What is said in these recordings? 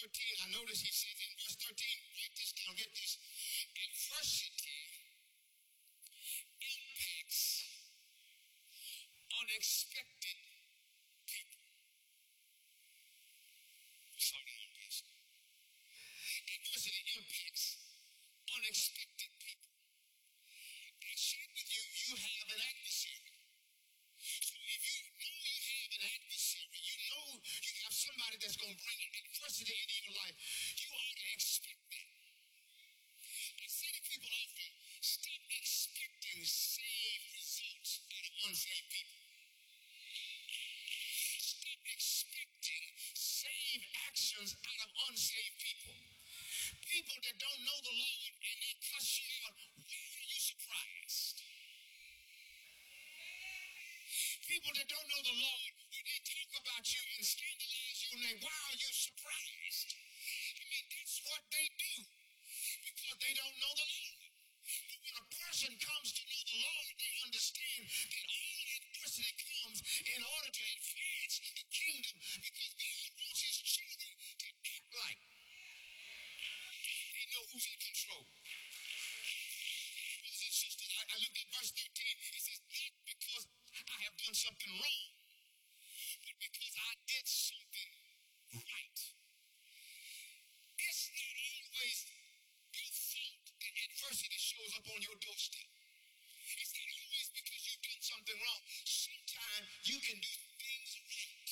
13, I notice he says in verse 13, write this down, get this. Adversity impacts unexpected people. Adversity impacts unexpected people. I shared with you, you have an adversary. So if you know you have an adversary, you know you have somebody that's going to bring adversity into your life, you ought to expect that. I say to people often, stop expecting saved results out of unsaved people. Stop expecting saved actions out of unsaved people. People that don't know the Lord and they cuss you out, why are you surprised? People that don't know the Lord and they talk about you and scandalize your name, why are you surprised? I mean, that's what they do because they don't know the Lord. But when a person comes to know the Lord, they understand that all adversity comes in order to advance the kingdom because God wants his children to act like they know who's in control. Brothers and sisters, I looked at verse 13. It says, not because I have done something wrong, but because I did something right. It's not always your fault that adversity shows up on your doorstep. It's not always because you've done something wrong. Sometimes you can do things right.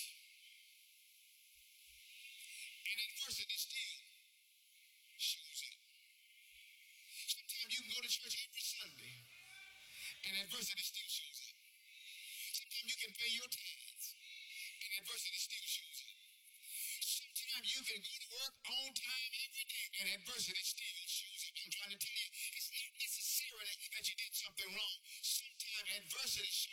And adversity still shows up. Sometimes you can go to church every Sunday and adversity still shows up. Sometimes you can pay your tithes and adversity still shows up. Sometimes you can go to work on time every day and adversity still shows up. I'm trying to tell you, it's not necessarily that you did something wrong. Sometimes adversity shows